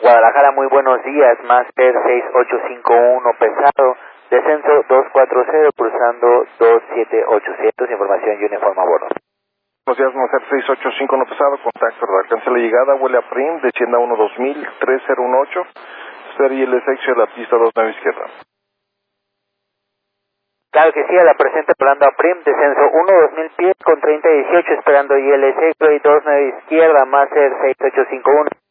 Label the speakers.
Speaker 1: Guadalajara, muy buenos días, Master 6851 pesado, descenso 240, cruzando 27800, información y uniforme a bordo.
Speaker 2: Buenos días, Master 6851 pesado, contacto, alcance la llegada, huele a PRIM, descienda 12000, 3018, serie LSX de la pista 29 izquierda.
Speaker 1: Claro que sí, a la presente hablando a PRIM, descenso 1-2000 pies con 3018, esperando ILS, 29 izquierda, Master 6851.